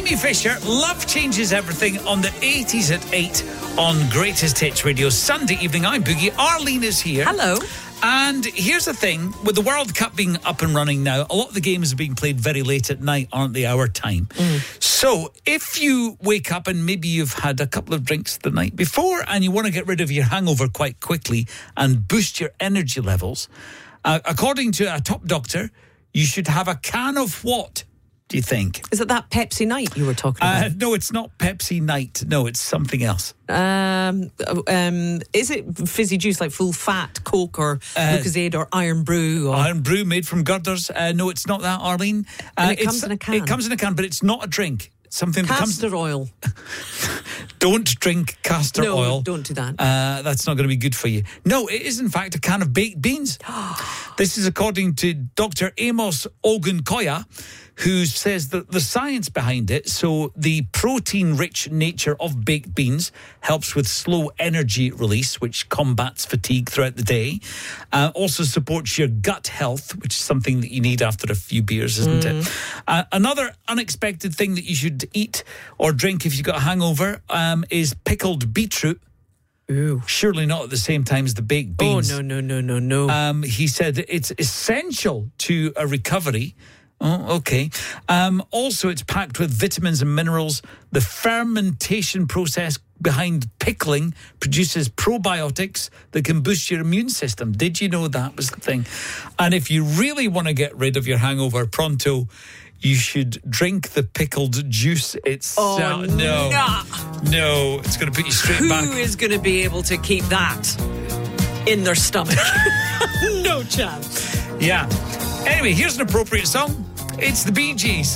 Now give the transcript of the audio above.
Amy Fisher, Love Changes Everything on the 80s at 8 on Greatest Hits Radio. Sunday evening, I'm Boogie. Arlene is here. Hello. And here's the thing, with the World Cup being up and running now, a lot of the games are being played very late at night, aren't they, our time? So if you wake up and maybe you've had a couple of drinks the night before and you want to get rid of your hangover quite quickly and boost your energy levels, according to a top doctor, you should have a can of what, do you think? Is it that Pepsi Night you were talking about? No, it's not Pepsi Night. No, it's something else. Is it fizzy juice like full fat Coke or Lucozade or Iron Brew? Or... Iron Brew made from girders. No, it's not that, Arlene. And it comes in a can. It comes in a can, but it's not a drink. Something that comes. Castor oil. Don't drink castor oil. No, don't do that. That's not going to be good for you. No, it is in fact a can of baked beans. This is according to Dr. Amos Ogunkoya, who says that the science behind it, so the protein-rich nature of baked beans helps with slow energy release, which combats fatigue throughout the day. Also supports your gut health, which is something that you need after a few beers, isn't it? Another unexpected thing that you should eat or drink if you've got a hangover is pickled beetroot. Ooh. Surely not at the same time as the baked beans. Oh, no. He said it's essential to a recovery. Oh, okay. Also, it's packed with vitamins and minerals. The fermentation process behind pickling produces probiotics that can boost your immune system. Did you know that was the thing? And if you really want to get rid of your hangover pronto, you should drink the pickled juice itself. Oh, no, it's going to put you straight back. Who is going to be able to keep that in their stomach? No chance. Yeah. Anyway, here's an appropriate song. It's the Bee Gees.